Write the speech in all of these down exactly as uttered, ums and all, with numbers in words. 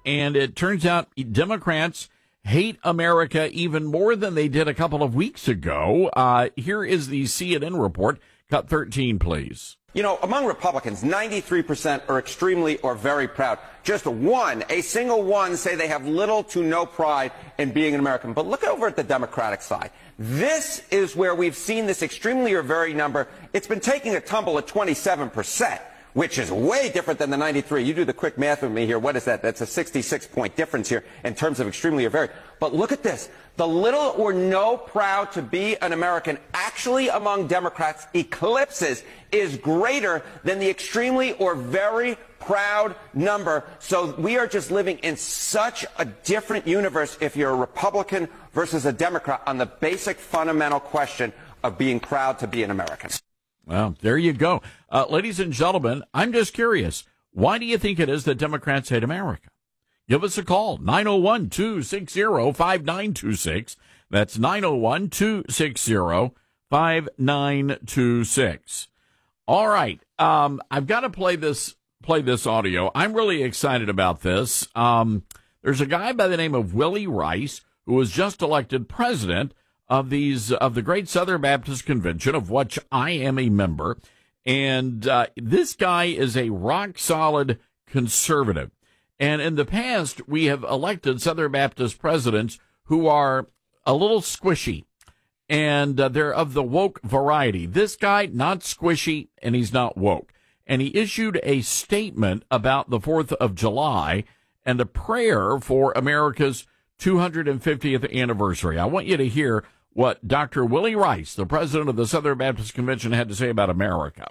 and it turns out Democrats hate America even more than they did a couple of weeks ago. Uh, here is the C N N report. Cut thirteen, please. You know, among Republicans, ninety-three percent are extremely or very proud. Just one, a single one, say they have little to no pride in being an American. But look over at the Democratic side. This is where we've seen this extremely or very number. It's been taking a tumble at twenty-seven percent, which is way different than the ninety-three. You do the quick math with me here. What is that? That's a sixty-six point difference here in terms of extremely or very. But look at this. The little or no proud to be an American actually among Democrats eclipses is greater than the extremely or very proud number. So we are just living in such a different universe if you're a Republican versus a Democrat on the basic fundamental question of being proud to be an American. Well, there you go. Uh, ladies and gentlemen, I'm just curious. Why do you think it is that Democrats hate America? Give us a call, nine oh one, two six zero, five nine two six. That's nine oh one, two six zero, five nine two six. All right. Um, I've got to play this play this audio. I'm really excited about this. Um, there's a guy by the name of Willie Rice who was just elected president of these of the Great Southern Baptist Convention, of which I am a member. And uh, this guy is a rock-solid conservative. And in the past, we have elected Southern Baptist presidents who are a little squishy, and uh, they're of the woke variety. This guy, not squishy, and he's not woke. And he issued a statement about the fourth of July and a prayer for America's two hundred fiftieth anniversary. I want you to hear what Doctor Willie Rice, the president of the Southern Baptist Convention, had to say about America.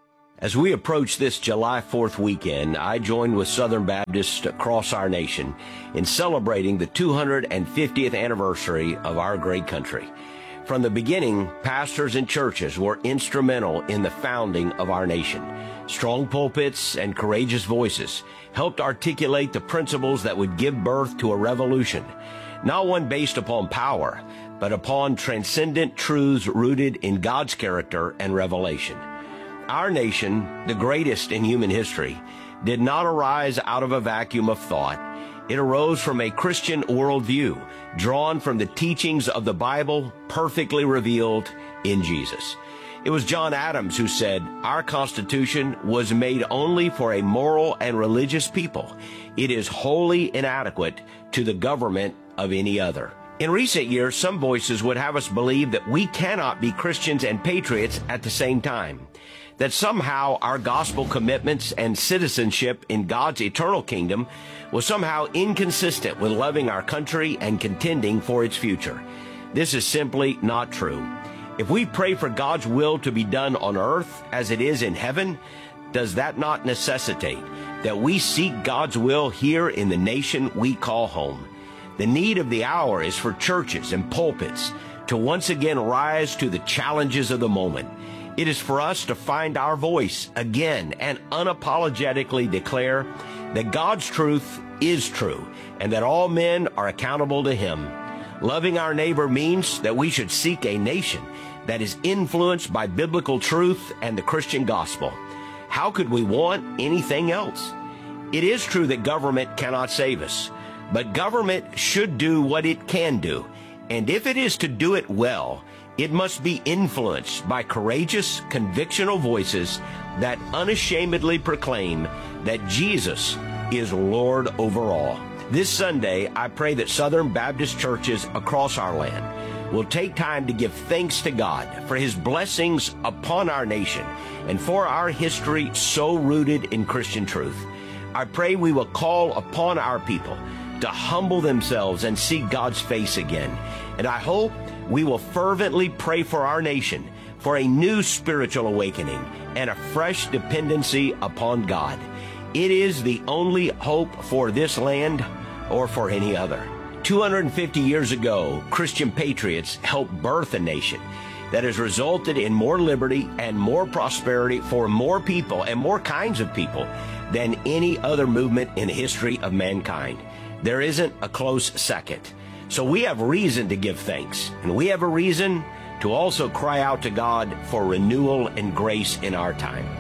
As we approach this July fourth weekend, I join with Southern Baptists across our nation in celebrating the two hundred fiftieth anniversary of our great country. From the beginning, pastors and churches were instrumental in the founding of our nation. Strong pulpits and courageous voices helped articulate the principles that would give birth to a revolution, not one based upon power, but upon transcendent truths rooted in God's character and revelation. Our nation, the greatest in human history, did not arise out of a vacuum of thought. It arose from a Christian worldview, drawn from the teachings of the Bible, perfectly revealed in Jesus. It was John Adams who said, "Our Constitution was made only for a moral and religious people. It is wholly inadequate to the government of any other." In recent years, some voices would have us believe that we cannot be Christians and patriots at the same time, that somehow our gospel commitments and citizenship in God's eternal kingdom was somehow inconsistent with loving our country and contending for its future. This is simply not true. If we pray for God's will to be done on earth as it is in heaven, does that not necessitate that we seek God's will here in the nation we call home? The need of the hour is for churches and pulpits to once again rise to the challenges of the moment. It is for us to find our voice again and unapologetically declare that God's truth is true and that all men are accountable to Him. Loving our neighbor means that we should seek a nation that is influenced by biblical truth and the Christian gospel. How could we want anything else? It is true that government cannot save us, but government should do what it can do. And if it is to do it well, it must be influenced by courageous, convictional voices that unashamedly proclaim that Jesus is Lord over all. This Sunday, I pray that Southern Baptist churches across our land will take time to give thanks to God for His blessings upon our nation and for our history so rooted in Christian truth. I pray we will call upon our people to humble themselves and seek God's face again. And I hope we will fervently pray for our nation for a new spiritual awakening and a fresh dependency upon God. It is the only hope for this land or for any other. two hundred fifty years ago, Christian patriots helped birth a nation that has resulted in more liberty and more prosperity for more people and more kinds of people than any other movement in the history of mankind. There isn't a close second. So we have reason to give thanks, and we have a reason to also cry out to God for renewal and grace in our time.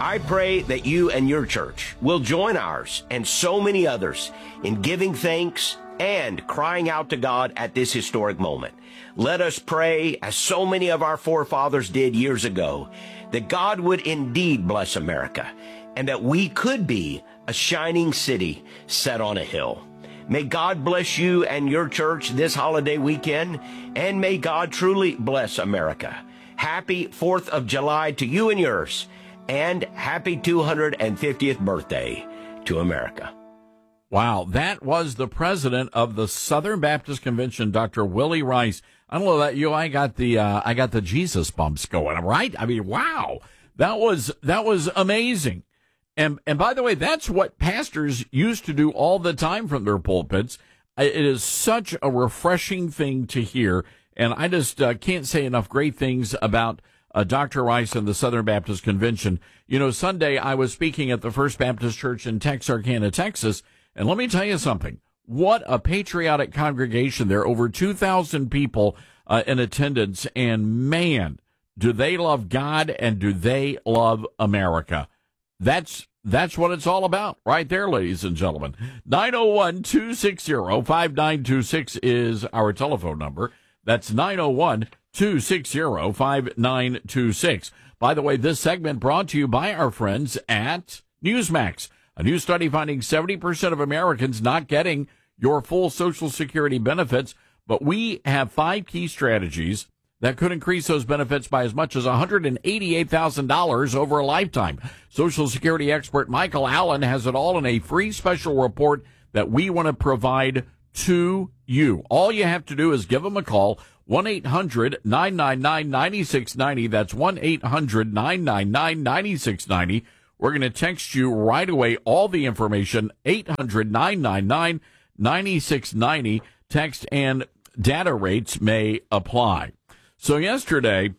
I pray that you and your church will join ours and so many others in giving thanks and crying out to God at this historic moment. Let us pray, as so many of our forefathers did years ago, that God would indeed bless America and that we could be a shining city set on a hill. May God bless you and your church this holiday weekend, and may God truly bless America. Happy fourth of July to you and yours, and happy two hundred fiftieth birthday to America. Wow, that was the president of the Southern Baptist Convention, Doctor Willie Rice. I don't know about you, I got the uh, I got the Jesus bumps going, right? I mean, wow, that was that was amazing. And and by the way, that's what pastors used to do all the time from their pulpits. It is such a refreshing thing to hear, and I just uh, can't say enough great things about uh, Doctor Rice and the Southern Baptist Convention. You know, Sunday I was speaking at the First Baptist Church in Texarkana, Texas, and let me tell you something. What a patriotic congregation there. Over two thousand people uh, in attendance, and man, do they love God and do they love America. That's that's what it's all about right there, ladies and gentlemen. nine oh one, two six zero, five nine two six is our telephone number. That's nine oh one, two six zero, five nine two six. By the way, this segment brought to you by our friends at Newsmax. A new study finding seventy percent of Americans not getting your full Social Security benefits, but we have five key strategies that could increase those benefits by as much as one hundred eighty-eight thousand dollars over a lifetime. Social Security expert Michael Allen has it all in a free special report that we want to provide to you. All you have to do is give him a call, one eight hundred, nine nine nine, nine six nine zero. That's one eight hundred, nine nine nine, nine six nine zero. We're going to text you right away all the information, eight hundred, nine nine nine, nine six nine zero. Text and data rates may apply. So yesterday,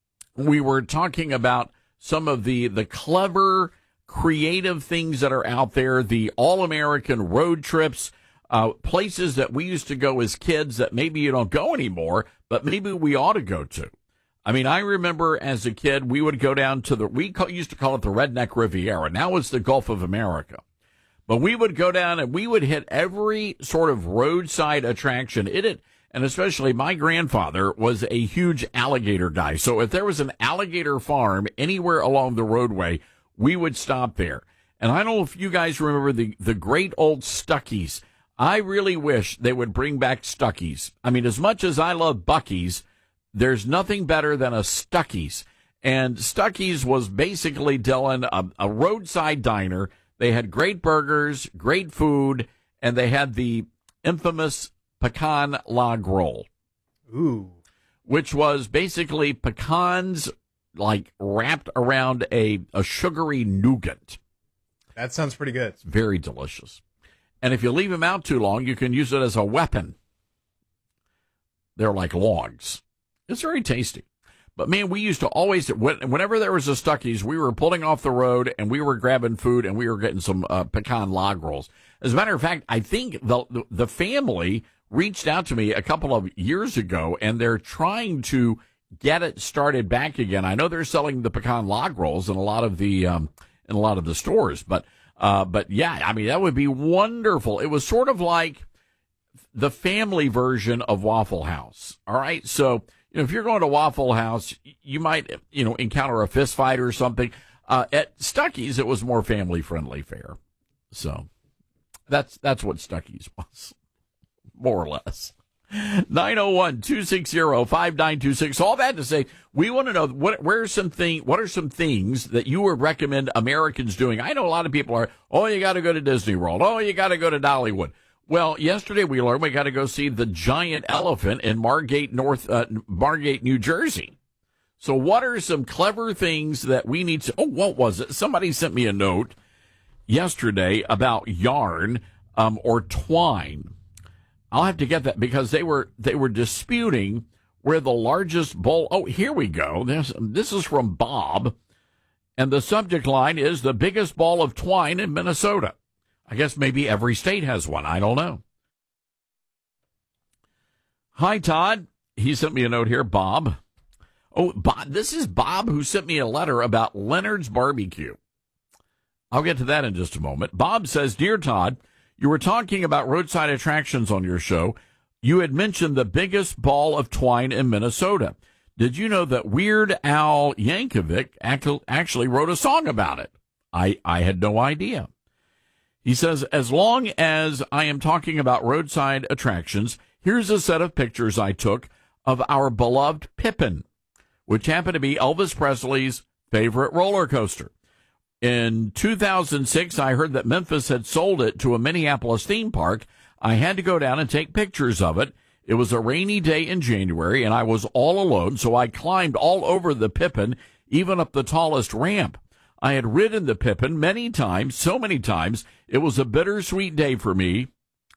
we were talking about some of the, the clever, creative things that are out there, the all-American road trips, uh, places that we used to go as kids that maybe you don't go anymore, but maybe we ought to go to. I mean, I remember as a kid, we would go down to the, we call, used to call it the Redneck Riviera. Now it's the Gulf of America. But we would go down and we would hit every sort of roadside attraction. It had, and especially my grandfather was a huge alligator guy. So if there was an alligator farm anywhere along the roadway, we would stop there. And I don't know if you guys remember the, the great old Stuckey's. I really wish they would bring back Stuckey's. I mean, as much as I love Buc-ee's, there's nothing better than a Stuckey's. And Stuckey's was basically, Dylan, a, a roadside diner. They had great burgers, great food, and they had the infamous pecan log roll. Ooh. Which was basically pecans, like, wrapped around a, a sugary nougat. That sounds pretty good. It's very delicious. And if you leave them out too long, you can use it as a weapon. They're like logs. It's very tasty. But, man, we used to always, whenever there was a Stuckey's, we were pulling off the road, and we were grabbing food, and we were getting some uh, pecan log rolls. As a matter of fact, I think the the family reached out to me a couple of years ago, and they're trying to get it started back again. I know they're selling the pecan log rolls in a lot of the um, in a lot of the stores, but uh, but yeah, I mean that would be wonderful. It was sort of like the family version of Waffle House. All right, so. You know, if you're going to Waffle House, you might, you know, encounter a fist fight or something. Uh, at Stuckey's, it was more family-friendly fare. So that's that's what Stuckey's was, more or less. nine oh one, two six zero, five nine two six. All that to say, we want to know what where are some thing, what are some things that you would recommend Americans doing? I know a lot of people are, oh, you got to go to Disney World. Oh, you got to go to Dollywood. Well, yesterday we learned we got to go see the giant elephant in Margate, North, uh, Margate, New Jersey. So what are some clever things that we need to, oh, what was it? Somebody sent me a note yesterday about yarn um, or twine. I'll have to get that because they were they were disputing where the largest bowl, oh, here we go. This, this is from Bob, and the subject line is the biggest ball of twine in Minnesota. I guess maybe every state has one. I don't know. Hi, Todd. He sent me a note here, Bob. Oh, Bob, this is Bob who sent me a letter about Leonard's Barbecue. I'll get to that in just a moment. Bob says, Dear Todd, you were talking about roadside attractions on your show. You had mentioned the biggest ball of twine in Minnesota. Did you know that Weird Al Yankovic actually wrote a song about it? I, I had no idea. He says, as long as I am talking about roadside attractions, here's a set of pictures I took of our beloved Pippin, which happened to be Elvis Presley's favorite roller coaster. In two thousand six, I heard that Memphis had sold it to a Minneapolis theme park. I had to go down and take pictures of it. It was a rainy day in January, and I was all alone, so I climbed all over the Pippin, even up the tallest ramp. I had ridden the Pippin many times, so many times, it was a bittersweet day for me.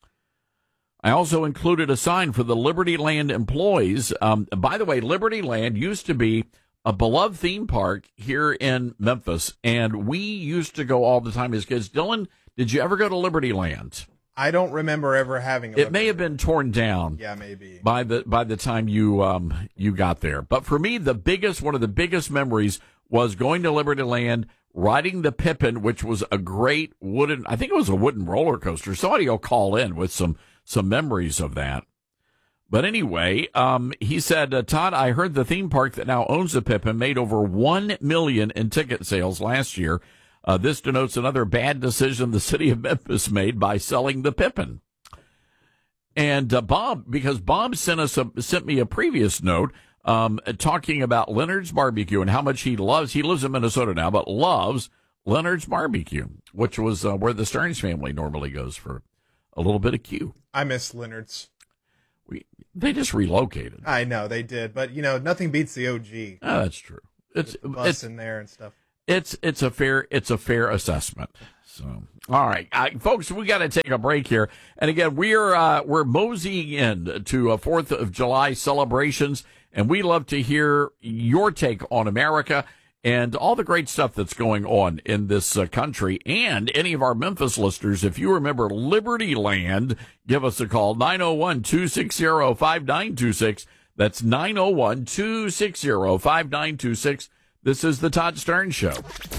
I also included a sign for the Liberty Land employees. Um, by the way, Liberty Land used to be a beloved theme park here in Memphis, and we used to go all the time as kids. Dylan, did you ever go to Liberty Land? I don't remember ever having a It may have been torn down. Yeah, maybe. By the by the time you um you got there. But for me, the biggest one of the biggest memories was going to Liberty Land, riding the Pippin, which was a great wooden, I think it was a wooden roller coaster. Somebody will call in with some some memories of that. But anyway, um, he said, uh, Todd, I heard the theme park that now owns the Pippin made over one million dollars in ticket sales last year. Uh, this denotes another bad decision the city of Memphis made by selling the Pippin. And uh, Bob, because Bob sent us a, sent me a previous note um, talking about Leonard's Barbecue and how much he loves. He lives in Minnesota now, but loves Leonard's Barbecue, which was uh, where the Stearns family normally goes for a little bit of Q. I miss Leonard's. We, they just relocated. I know they did, but you know nothing beats the O G. Oh, that's true. It's the bus it's in there and stuff. It's it's a fair it's a fair assessment. So, all right, uh, folks, we got to take a break here. And again, we're uh, we're moseying in to a Fourth of July celebrations, and we love to hear your take on America and all the great stuff that's going on in this uh, country. And any of our Memphis listeners, if you remember Liberty Land, give us a call, nine oh one, two six zero, five nine two six. That's nine oh one, two six zero, five nine two six. This is the Todd Stern Show.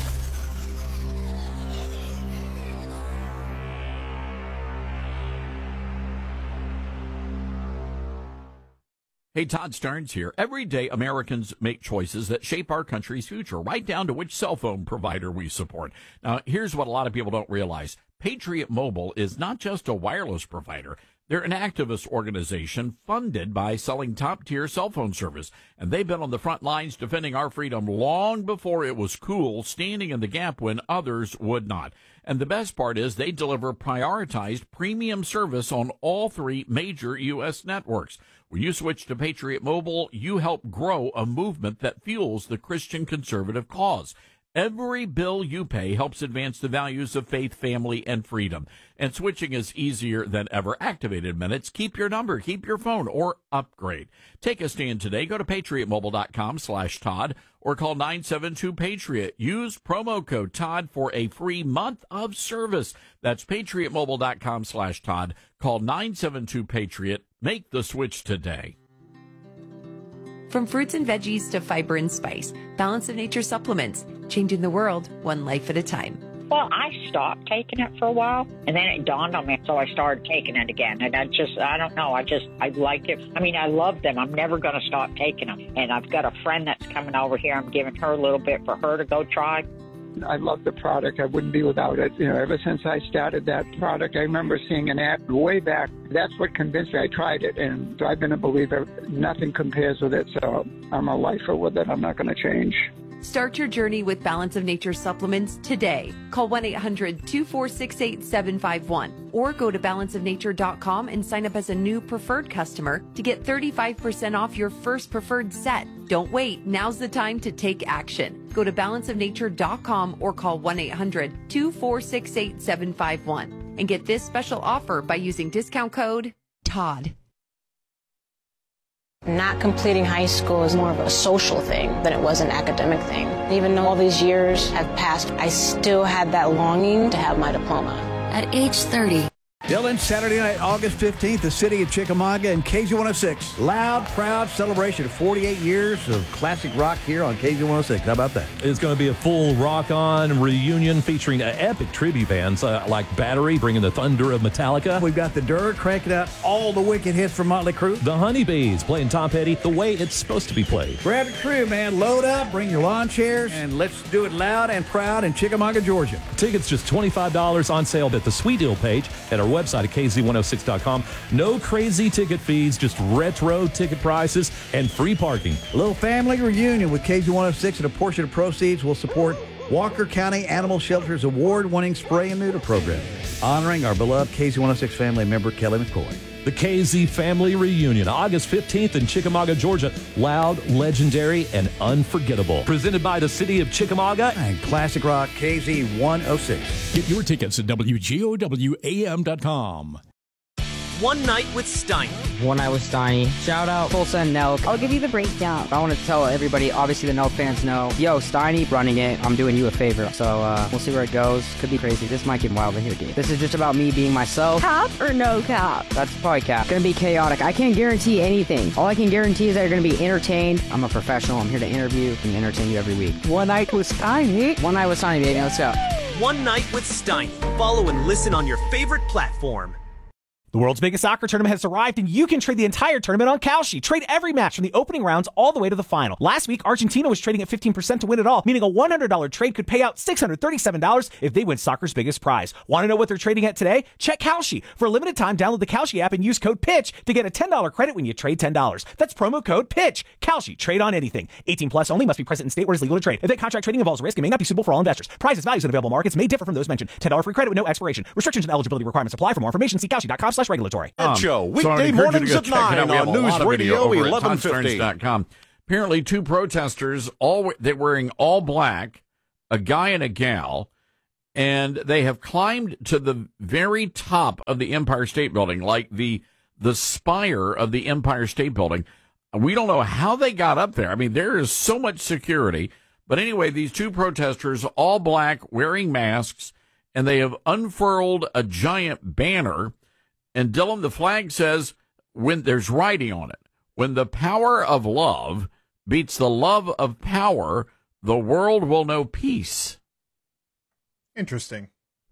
Hey, Todd Stearns here. Every day, Americans make choices that shape our country's future, right down to which cell phone provider we support. Now, here's what a lot of people don't realize. Patriot Mobile is not just a wireless provider. They're an activist organization funded by selling top-tier cell phone service, and they've been on the front lines defending our freedom long before it was cool, standing in the gap when others would not. And the best part is they deliver prioritized premium service on all three major U S networks. When you switch to Patriot Mobile, you help grow a movement that fuels the Christian conservative cause. Every bill you pay helps advance the values of faith, family, and freedom. And switching is easier than ever. Activated minutes. Keep your number, keep your phone, or upgrade. Take a stand today. Go to patriotmobile.com slash Todd or call nine seven two Patriot. Use promo code Todd for a free month of service. That's patriotmobile.com slash Todd. Call nine seven two Patriot. Make the switch today. From fruits and veggies to fiber and spice, Balance of Nature supplements, changing the world one life at a time. Well, I stopped taking it for a while, and then it dawned on me, so I started taking it again. And I just, I don't know, I just, I like it. I mean, I love them. I'm never going to stop taking them. And I've got a friend that's coming over here. I'm giving her a little bit for her to go try. I love the product. I wouldn't be without it. You know, ever since I started that product, I remember seeing an ad way back. That's what convinced me. I tried it, and I've been a believer. Nothing compares with it, so I'm a lifer with it. I'm not going to change. Start your journey with Balance of Nature supplements today. Call one eight hundred, two four six, eight seven five one or go to balance of nature dot com and sign up as a new preferred customer to get thirty-five percent off your first preferred set. Don't wait. Now's the time to take action. Go to balance of nature dot com or call one eight hundred, two four six, eight seven five one and get this special offer by using discount code Todd. Not completing high school is more of a social thing than it was an academic thing. Even though all these years have passed, I still had that longing to have my diploma. At age thirty, Dylan, Saturday night, August fifteenth, the city of Chickamauga and K Z one oh six. Loud, proud celebration of forty-eight years of classic rock here on K Z one oh six. How about that? It's going to be a full rock-on reunion featuring uh, epic tribute bands uh, like Battery, bringing the thunder of Metallica. We've got the Dirt cranking out all the wicked hits from Motley Crue. The Honeybees playing Tom Petty the way it's supposed to be played. Grab the crew, man. Load up, bring your lawn chairs, and let's do it loud and proud in Chickamauga, Georgia. Tickets just twenty-five dollars on sale at the Sweet Deal page at our website at K Z one oh six dot com. No crazy ticket fees, just retro ticket prices and free parking. A little family reunion with K Z one oh six, and a portion of proceeds will support Walker County Animal Shelter's award-winning spray and neuter program, honoring our beloved K Z one oh six family member, Kelly McCoy. The K Z Family Reunion, August fifteenth in Chickamauga, Georgia. Loud, legendary, and unforgettable. Presented by the city of Chickamauga and Classic Rock K Z one oh six. Get your tickets at W G O W A M dot com. One Night with Steiny. One Night with Steiny. Shout out Tulsa and Nelk. I'll give you the breakdown. I want to tell everybody, obviously the Nelk fans know, yo, Steiny running it, I'm doing you a favor. So uh, we'll see where it goes. Could be crazy. This might get wild in here, dude. This is just about me being myself. Cap or no cap? That's probably cap. Gonna be chaotic. I can't guarantee anything. All I can guarantee is that you're gonna be entertained. I'm a professional. I'm here to interview and entertain you every week. One Night with Steiny. One Night with Steiny, baby. Let's go. One Night with Steiny. Follow and listen on your favorite platform. The world's biggest soccer tournament has arrived, and you can trade the entire tournament on Kalshi. Trade every match from the opening rounds all the way to the final. Last week, Argentina was trading at fifteen percent to win it all, meaning a one hundred dollars trade could pay out six hundred thirty-seven dollars if they win soccer's biggest prize. Want to know what they're trading at today? Check Kalshi. For a limited time, download the Kalshi app and use code PITCH to get a ten dollars credit when you trade ten dollars. That's promo code PITCH. Kalshi. Trade on anything. eighteen plus only. Must be present in state where it's legal to trade. If that contract trading involves risk, it may not be suitable for all investors. Prices, values, and available markets may differ from those mentioned. ten dollars free credit with no expiration. Restrictions and eligibility requirements apply. For more information, see Kalshi dot com slash regulatory. Um, Show so weekday mornings at nine on News Radio eleven fifty. Apparently, two protesters, all they're wearing all black, a guy and a gal, and they have climbed to the very top of the Empire State Building, like the the spire of the Empire State Building. We don't know how they got up there. I mean, there is so much security. But anyway, these two protesters, all black, wearing masks, and they have unfurled a giant banner. And Dylan, the flag says, when there's writing on it, when the power of love beats the love of power, the world will know peace. Interesting.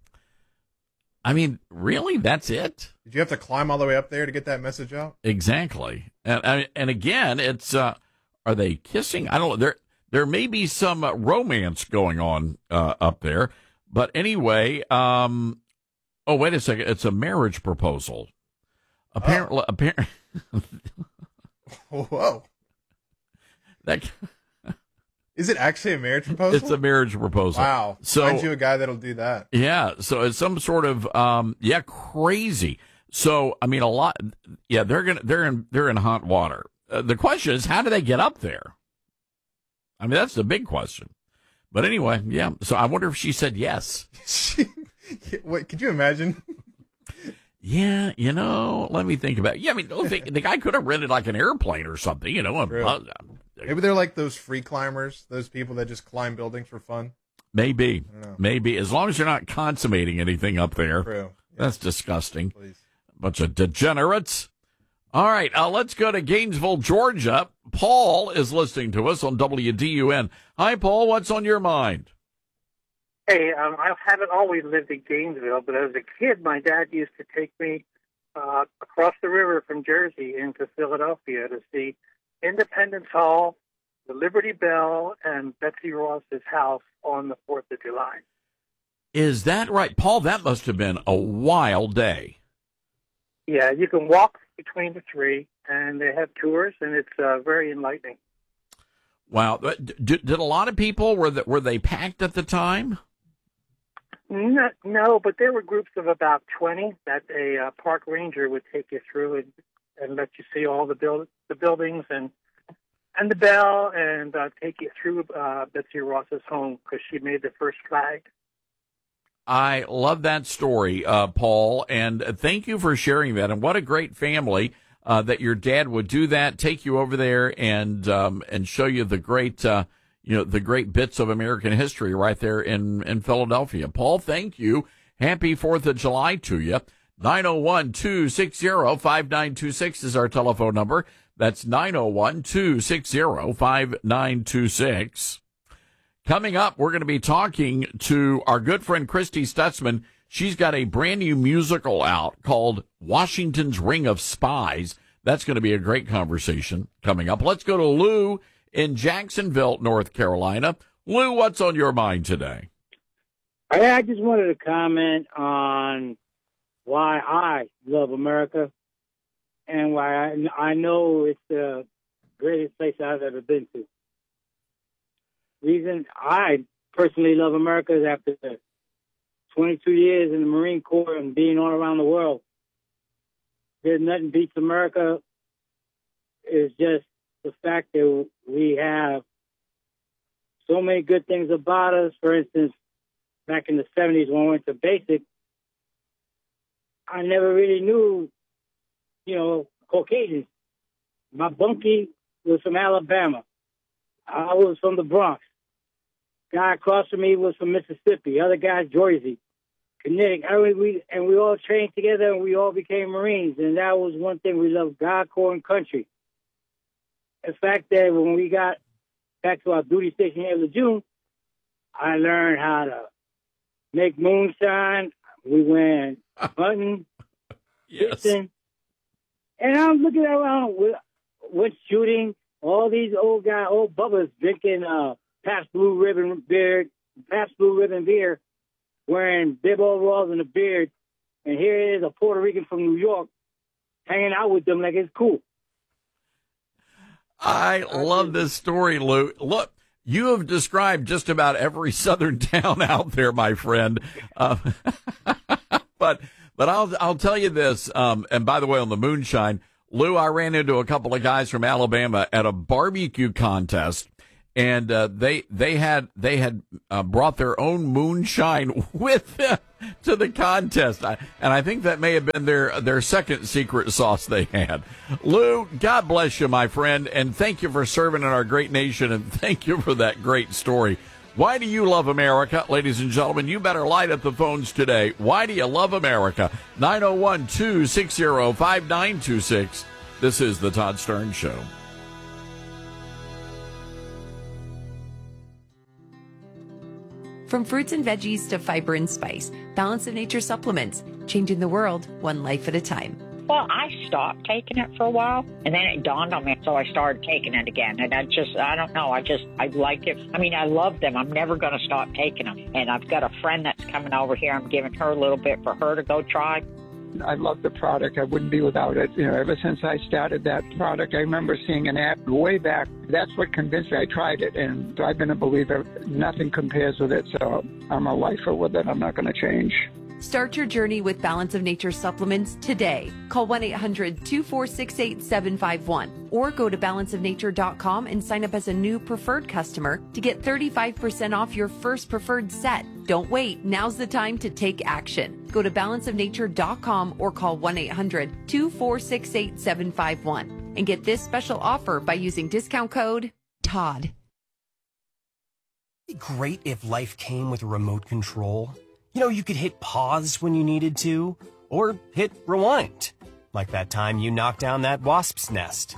I mean, really? That's it? Did you have to climb all the way up there to get that message out? Exactly. And and again, it's, uh, are they kissing? I don't know. There, there may be some uh, romance going on uh, up there. But anyway, um, oh, wait a second. It's a marriage proposal. Apparently, oh. apparently. Whoa. That, is it actually a marriage proposal? It's a marriage proposal. Wow. So, find you a guy that'll do that. Yeah. So it's some sort of, um, yeah, crazy. So, I mean, a lot, yeah, they're going to, they're in, they're in hot water. Uh, the question is, how do they get up there? I mean, that's the big question. But anyway, yeah. So I wonder if she said yes. What, could you imagine? Yeah, you know, let me think about it. Yeah, I mean, the, the guy could have rented like an airplane or something, you know. A, Maybe they're like those free climbers, those people that just climb buildings for fun. Maybe, maybe. As long as you're not consummating anything up there. True. Yeah. That's disgusting. Please. Bunch of degenerates. All right, uh, let's go to Gainesville, Georgia. Paul is listening to us on W D U N. Hi, Paul. What's on your mind? Hey, um, I haven't always lived in Gainesville, but as a kid, my dad used to take me uh, across the river from Jersey into Philadelphia to see Independence Hall, the Liberty Bell, and Betsy Ross's house on the fourth of July. Is that right? Paul, that must have been a wild day. Yeah, you can walk between the three, and they have tours, and it's uh, very enlightening. Wow. Did, did a lot of people, were, the, were they packed at the time? No, no, but there were groups of about twenty that a uh, park ranger would take you through and, and let you see all the build, the buildings and and the bell and uh, take you through uh, Betsy Ross's home because she made the first flag. I love that story, uh, Paul, and thank you for sharing that. And what a great family uh, that your dad would do that, take you over there and um, and show you the great. Uh, You know, the great bits of American history right there in, in Philadelphia. Paul, thank you. Happy fourth of July to you. nine oh one, two six zero, five nine two six is our telephone number. That's nine oh one, two six zero, five nine two six. Coming up, we're going to be talking to our good friend Christy Stutzman. She's got a brand new musical out called Washington's Ring of Spies. That's going to be a great conversation coming up. Let's go to Lou in Jacksonville, North Carolina. Lou, what's on your mind today? I, I just wanted to comment on why I love America and why I, I know it's the greatest place I've ever been to. Reason I personally love America is after twenty-two years in the Marine Corps and being all around the world. There's nothing beats America. It's just the fact that we have so many good things about us. For instance, back in the seventies when I went to basic, I never really knew, you know, Caucasians. My bunkie was from Alabama. I was from the Bronx. Guy across from me was from Mississippi. Other guy, Jersey, Connecticut. I mean, we, and we all trained together and we all became Marines. And that was one thing. We loved God, Corps, and country. The fact that when we got back to our duty station here in Lejeune, I learned how to make moonshine. We went hunting, yes. fishing. And I'm looking around, went shooting. All these old guys, old bubbas drinking uh, Pabst Blue Ribbon beer, Pabst Blue Ribbon beer, wearing bib overalls and a beard. And here is a Puerto Rican from New York hanging out with them like it's cool. I love this story, Lou. Look, you have described just about every southern town out there, my friend. Uh, but but I'll I'll tell you this. Um, and by the way, on the moonshine, Lou, I ran into a couple of guys from Alabama at a barbecue contest, and uh, they they had they had uh, brought their own moonshine with them to the contest, I, and I think that may have been their their second secret sauce they had. Lou, God bless you, my friend, and thank you for serving in our great nation, and thank you for that great story. Why do you love America? Ladies and gentlemen, you better light up the phones today. Why do you love America? nine oh one, two six zero, five nine two six. This is the Todd Stern Show. From fruits and veggies to fiber and spice, Balance of Nature supplements, changing the world one life at a time. Well, I stopped taking it for a while, and then it dawned on me, so I started taking it again. And I just, I don't know, I just, I like it. I mean, I love them. I'm never going to stop taking them. And I've got a friend that's coming over here. I'm giving her a little bit for her to go try. I love the product. I wouldn't be without it. You know, ever since I started that product, I remember seeing an ad way back. That's what convinced me. I tried it, and I've been a believer. Nothing compares with it, so I'm a lifer with it. I'm not going to change. Start your journey with Balance of Nature supplements today. Call one eight hundred, two four six, eight seven five one or go to balance of nature dot com and sign up as a new preferred customer to get thirty-five percent off your first preferred set. Don't wait. Now's the time to take action. Go to balance of nature dot com or call one eight hundred, two four six, eight seven five one and get this special offer by using discount code Todd. It'd be great if life came with a remote control. You know, you could hit pause when you needed to, or hit rewind. Like that time you knocked down that wasp's nest.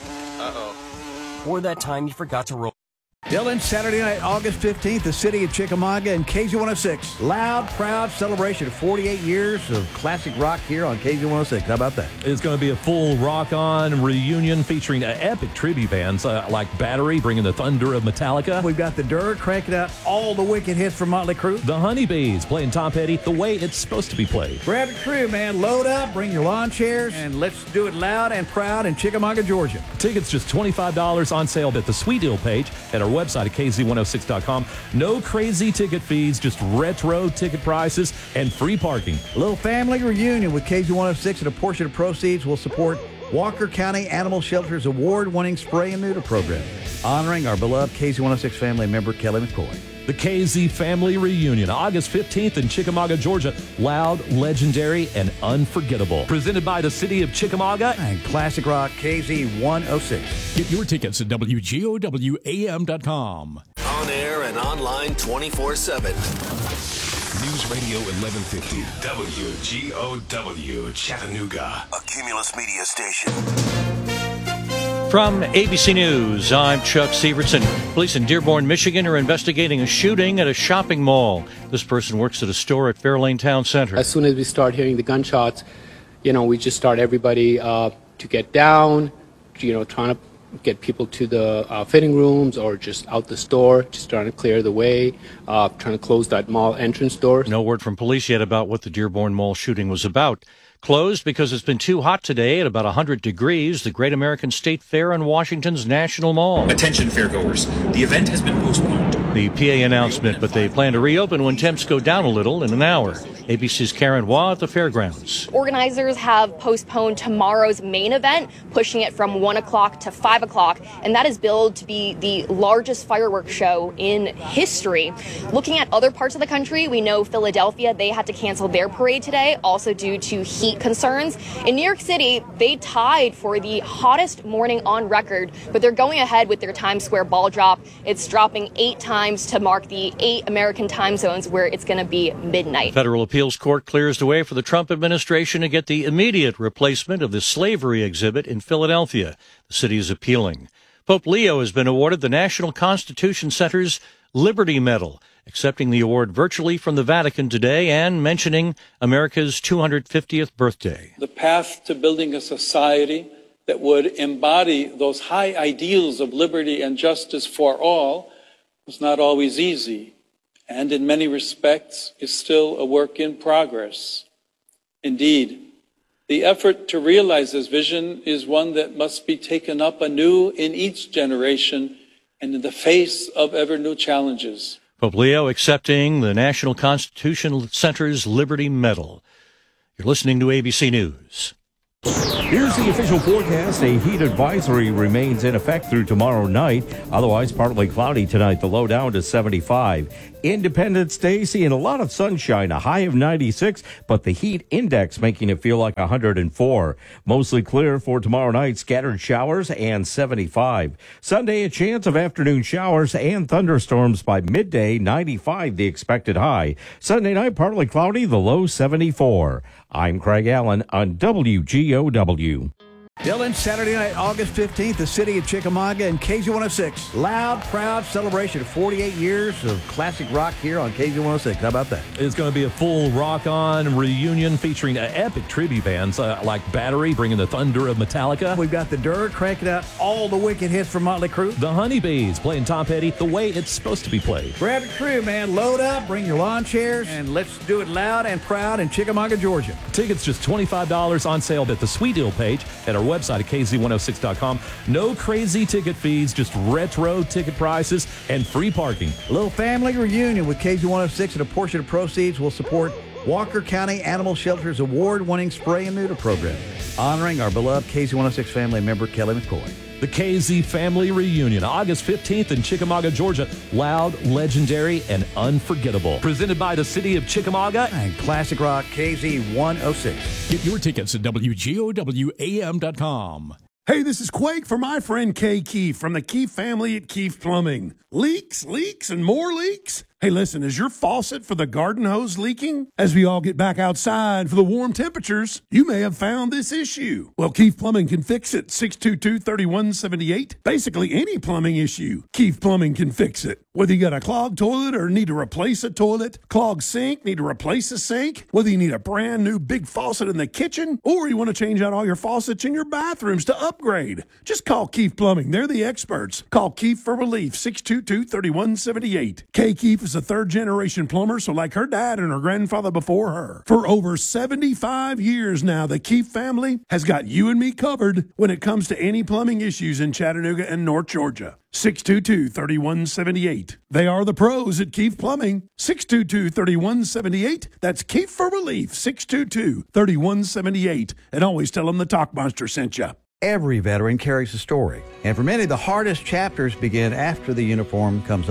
Uh-oh. Or that time you forgot to roll. Dylan, Saturday night, August fifteenth, the city of Chickamauga and K Z one oh six. Loud, proud celebration. forty-eight years of classic rock here on K Z one oh six. How about that? It's going to be a full rock-on reunion featuring uh, epic tribute bands uh, like Battery, bringing the thunder of Metallica. We've got the Dirt cranking out all the wicked hits from Motley Crue. The Honeybees playing Tom Petty the way it's supposed to be played. Grab the crew, man. Load up, bring your lawn chairs, and let's do it loud and proud in Chickamauga, Georgia. Tickets just twenty-five dollars on sale at the Sweet Deal page at our website at K Z one oh six dot com. No crazy ticket fees, just retro ticket prices and free parking. A little family reunion with K Z one oh six, and a portion of proceeds will support Walker County Animal Shelter's award-winning spray and neuter program, honoring our beloved K Z one oh six family member, Kelly McCoy. The K Z Family Reunion, August fifteenth in Chickamauga, Georgia. Loud, legendary, and unforgettable. Presented by the city of Chickamauga and Classic Rock K Z one oh six. Get your tickets at W G O W A M dot com. On air and online twenty-four seven. News Radio eleven fifty, W G O W, Chattanooga. A Cumulus Media station. From A B C News, I'm Chuck Severson. Police in Dearborn, Michigan are investigating a shooting at a shopping mall. This person works at a store at Fairlane Town Center. As soon as we start hearing the gunshots, you know, we just start everybody uh, to get down, you know, trying to get people to the uh, fitting rooms or just out the store, just trying to clear the way, uh, trying to close that mall entrance door. No word from police yet about what the Dearborn Mall shooting was about. Closed because it's been too hot today at about one hundred degrees, the Great American State Fair in Washington's National Mall. Attention, fairgoers. The event has been postponed. The P A announcement, but they plan to reopen when temps go down a little in an hour. A B C's Karen Waugh at the fairgrounds. Organizers have postponed tomorrow's main event, pushing it from one o'clock to five o'clock, and that is billed to be the largest fireworks show in history. Looking at other parts of the country, we know Philadelphia, they had to cancel their parade today, also due to heat concerns. In New York City, they tied for the hottest morning on record, but they're going ahead with their Times Square ball drop. It's dropping eight times to mark the eight American time zones where it's going to be midnight. Federal appeals court clears the way for the Trump administration to get the immediate replacement of the slavery exhibit in Philadelphia. The city is appealing. Pope Leo has been awarded the National Constitution Center's Liberty Medal, accepting the award virtually from the Vatican today and mentioning America's two hundred fiftieth birthday. The path to building a society that would embody those high ideals of liberty and justice for all was not always easy, and in many respects is still a work in progress. Indeed, the effort to realize this vision is one that must be taken up anew in each generation and in the face of ever new challenges. Pope Leo accepting the National Constitution Center's Liberty Medal. You're listening to A B C News. Here's the official forecast. A heat advisory remains in effect through tomorrow night. Otherwise, partly cloudy tonight. The low down to seventy-five. Independence Day, seeing a lot of sunshine, a high of ninety-six, but the heat index making it feel like one hundred four. Mostly clear for tomorrow night, scattered showers and seventy-five. Sunday, a chance of afternoon showers and thunderstorms by midday, ninety-five the expected high. Sunday night, partly cloudy, the low seventy-four. I'm Craig Allen on W G O W. Dylan, Saturday night, August fifteenth, the city of Chickamauga and K Z one oh six. Loud, proud celebration of forty-eight years of classic rock here on K Z one oh six. How about that? It's going to be a full rock-on reunion featuring uh, epic tribute bands uh, like Battery, bringing the thunder of Metallica. We've got the Dirt cranking out all the wicked hits from Motley Crue. The Honeybees playing Tom Petty the way it's supposed to be played. Grab your crew, man. Load up, bring your lawn chairs, and let's do it loud and proud in Chickamauga, Georgia. Tickets just twenty-five dollars on sale at the Sweet Deal page at our website at K Z one oh six dot com. No crazy ticket fees, just retro ticket prices and free parking. A little family reunion with K Z one oh six, and a portion of proceeds will support Walker County Animal Shelter's award-winning spray and neuter program, honoring our beloved K Z one oh six family member, Kelly McCoy. The K Z Family Reunion, August fifteenth in Chickamauga, Georgia. Loud, legendary, and unforgettable. Presented by the city of Chickamauga and Classic Rock K Z one oh six. Get your tickets at W G O W A M dot com. Hey, this is Quake for my friend Kay Keefe from the Keefe family at Keefe Plumbing. Leaks, leaks, and more leaks? Hey, listen, is your faucet for the garden hose leaking? As we all get back outside for the warm temperatures, you may have found this issue. Well, Keefe Plumbing can fix it. six two two, three one seven eight. Basically, any plumbing issue, Keefe Plumbing can fix it. Whether you got a clogged toilet or need to replace a toilet, clogged sink, need to replace a sink, whether you need a brand new big faucet in the kitchen, or you want to change out all your faucets in your bathrooms to upgrade, just call Keefe Plumbing. They're the experts. Call Keefe for relief, six two two, three one seven eight. Kay Keefe is a third-generation plumber, so like her dad and her grandfather before her. For over seventy-five years now, the Keefe family has got you and me covered when it comes to any plumbing issues in Chattanooga and North Georgia. six two two, three one seven eight. They are the pros at Keefe Plumbing. six two two, three one seven eight. That's Keefe for relief, six two two, three one seven eight. And always tell them the Talk Monster sent you. Every veteran carries a story, and for many, the hardest chapters begin after the uniform comes off.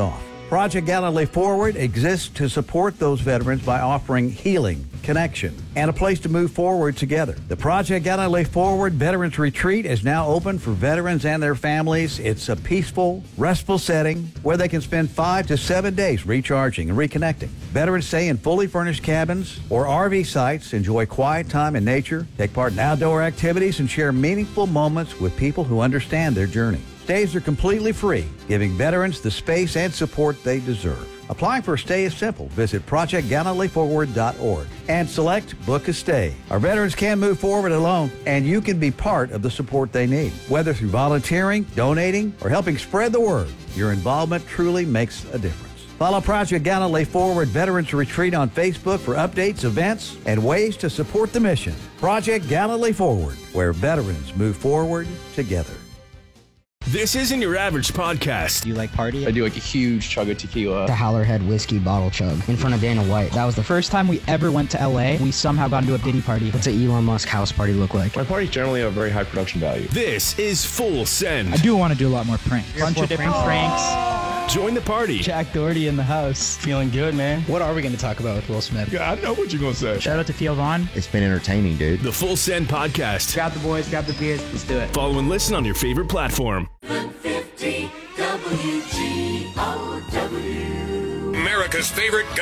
Project Galilee Forward exists to support those veterans by offering healing, connection, and a place to move forward together. The Project Galilee Forward Veterans Retreat is now open for veterans and their families. It's a peaceful, restful setting where they can spend five to seven days recharging and reconnecting. Veterans stay in fully furnished cabins or R V sites, enjoy quiet time in nature, take part in outdoor activities, and share meaningful moments with people who understand their journey. Stays are completely free, giving veterans the space and support they deserve. Applying for a stay is simple. Visit project galilee forward dot org and select Book a Stay. Our veterans can move forward alone, and you can be part of the support they need. Whether through volunteering, donating, or helping spread the word, your involvement truly makes a difference. Follow Project Galilee Forward Veterans Retreat on Facebook for updates, events, and ways to support the mission. Project Galilee Forward, where veterans move forward together. This isn't your average podcast. Do you like party? I do like a huge chug of tequila. The Howlerhead whiskey bottle chug in front of Dana White. That was the first time we ever went to L A. We somehow got into a Diddy party. What's an Elon Musk house party look like? My parties generally have very high production value. This is Full Send. I do want to do a lot more pranks. A bunch of different pranks. Join the party. Jack Doherty in the house. Feeling good, man. What are we going to talk about with Will Smith? Yeah, I know what you're going to say. Shout out to Theo Vaughn. It's been entertaining, dude. The Full Send Podcast. Grab the boys, grab the beers. Let's do it. Follow and listen on your favorite platform. W G O W. America's favorite